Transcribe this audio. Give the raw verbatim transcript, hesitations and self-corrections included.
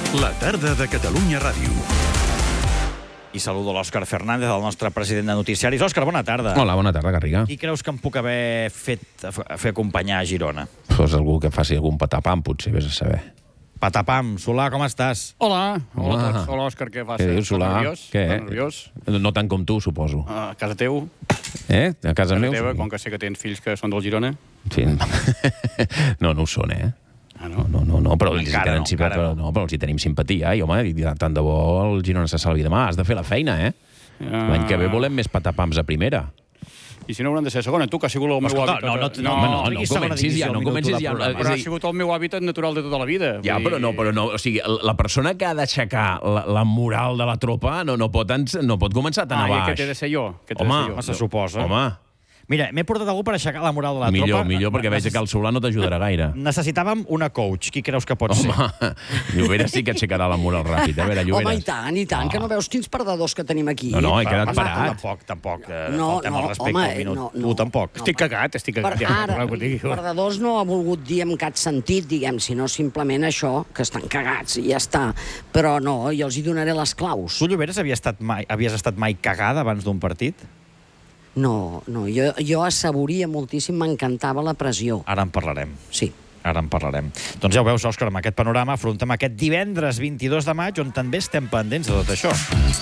La tarda de Catalunya Ràdio. I saludo l'Òscar Fernández, el nostre president de noticiaris. Òscar, bona tarda. Hola, bona tarda, Garriga. Qui creus que em puc haver fet fer acompanyar a Girona? Pues algú que faci algun patapam, potser, vés a saber. Patapam, Solà, com estàs? Hola, hola, Hola. a tots. Hola, Òscar, què fas? Què dius, Solà? Estàs nerviós? Què? Estàs nerviós? No tant com tu, suposo. A casa teu, Eh? A casa a casa meva? teva, com que sé que tens fills que són del Girona. Sí. No, no ho són, eh? Ah, no? No, no, no, però, els hi Encara tenen, no, sí, encara però, no. no, però els hi tenim simpatia, i, home, i tant de bo el Girona se salvi demà. Has de fer la feina, eh? Ah. L'any que ve volem més patapams a primera. I si no hauran de ser segona, tu, que ha sigut el meu Escolta, hàbitat... no, no, No, home, no, no, diguis segona comencis divisió ja, al no minut comencis del ja. programa. És Però a ha dir, sigut el meu hàbitat natural de tota la vida. Ja, Vull però no, dir- però no, o sigui, la persona que ha d'aixecar la, la moral de la tropa no, no, pot, ens, no pot començar tan Ah, a i baix. aquest he de ser jo? Aquest he de Home, ser jo? se suposa. Home, Mira, m'he portat algú per aixecar la moral de la millor, tropa. millor, perquè veig que el Solà no t'ajudarà gaire. Necessitàvem una coach. Qui creus que pot ser? Home, Llobera sí que aixecarà la moral ràpid. A veure, Llobera. Home, i tant, i tant, que no veus quins perdedors que tenim aquí. No, no, he Però, quedat home, parat. Tampoc, tampoc. eh, No, faltem no, el respecte home, al minut. no, Tu no. tampoc. Estic cagat, estic Per cagat. Ja, ara, no, no, no, perdedors no ha volgut dir en cap sentit, diguem, sinó simplement això, que estan cagats, i ja està. Però no, jo els hi donaré les claus. Tu, Lloberes, havies estat mai, havies estat mai cagada abans d'un partit? No, no, jo, jo assavoria moltíssim, m'encantava la pressió. Ara en parlarem. Sí. Ara en parlarem. Doncs ja ho veus, Òscar, amb aquest panorama afrontem aquest divendres vint-i-dos de maig, on també estem pendents de tot això.